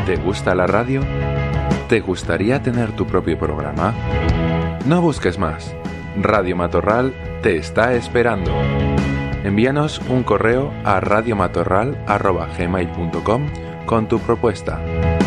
¿Te gusta la radio? ¿Te gustaría tener tu propio programa? No busques más. Radio Matorral te está esperando. Envíanos un correo a radiomatorral@gmail.com con tu propuesta.